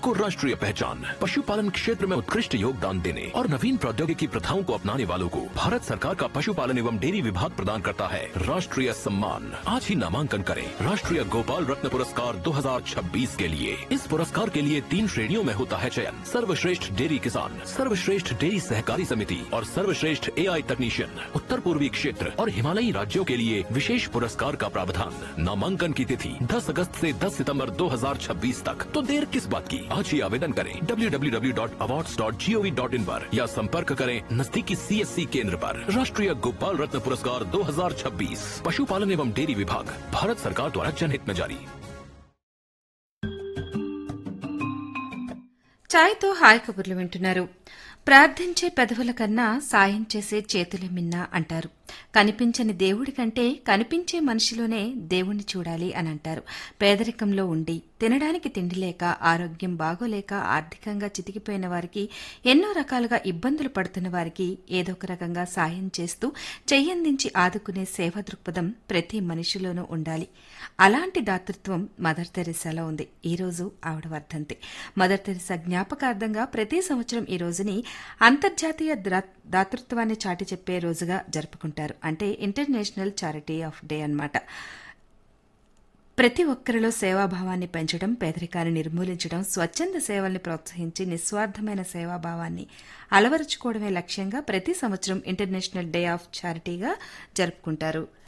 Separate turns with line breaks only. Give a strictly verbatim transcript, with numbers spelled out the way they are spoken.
को राष्ट्रीय पहचान, पशुपालन क्षेत्र में उत्कृष्ट योगदान देने और नवीन प्रौद्योगिकी प्रथाओं को अपनाने वालों को भारत सरकार का पशुपालन एवं डेयरी विभाग प्रदान करता है राष्ट्रीय सम्मान। आज ही नामांकन करें राष्ट्रीय गोपाल रत्न पुरस्कार दो हजार छब्बीस के लिए। इस पुरस्कार के लिए तीन श्रेणियों में होता है चयन: सर्वश्रेष्ठ डेयरी किसान, सर्वश्रेष्ठ डेयरी सहकारी समिति और सर्वश्रेष्ठ एआई तकनीशियन। उत्तर पूर्वी क्षेत्र और हिमालयी राज्यों के लिए विशेष पुरस्कार का प्रावधान। नामांकन की तिथि दस अगस्त से दस सितंबर दो हजार छब्बीस तक। तो देर किस बात की, आज ही आवेदन करें W W W dot awards dot G O V dot in पर या संपर्क करें नजदीकी सी एस सी केंद्र पर। राष्ट्रीय गोपाल रत्न पुरस्कार दो हजार छब्बीस पशुपालन एवं डेयरी विभाग, भारत सरकार द्वारा जनहित में जारी।
ఛాయ్తో హాయ్ కబుర్లు వింటున్నారు. ప్రార్థించే పెదవుల కన్నా సాయం చేసే చేతులే మిన్న అంటారు. కనిపించని దేవుడి కంటే కనిపించే మనిషిలోనే దేవుణ్ణి చూడాలి అని అంటారు. పేదరికంలో ఉండి తినడానికి తిండి లేక, ఆరోగ్యం బాగోలేక, ఆర్థికంగా చితికిపోయిన వారికి, ఎన్నో రకాలుగా ఇబ్బందులు పడుతున్న వారికి ఏదో ఒక రకంగా సాయం చేస్తూ చెయ్యందించి ఆదుకునే సేవా దృక్పథం ప్రతి మనిషిలోనూ ఉండాలి. అలాంటి దాతృత్వం మదర్ తెరెసాలో ఉంది. ఈ రోజు ఆవిడ వర్ధంతి. మదర్ తెరెసా జ్ఞాపకార్థంగా ప్రతి సంవత్సరం ఈ రోజుని అంతర్జాతీయ దాతృత్వాన్ని చాటి చెప్పే రోజుగా జరుపుకుంటారు. అంటే ఇంటర్నేషనల్ చారిటీ ఆఫ్ డే అన్నమాట. ప్రతి ఒక్కరిలో సేవాభావాన్ని పెంచడం, పేదరికాన్ని నిర్మూలించడం, స్వచ్ఛంద సేవల్ని ప్రోత్సహించి నిస్వార్థమైన సేవాభావాన్ని అలవరుచుకోవడమే లక్ష్యంగా ప్రతి సంవత్సరం ఇంటర్నేషనల్ డే ఆఫ్ చారిటీగా జరుపుకుంటారు.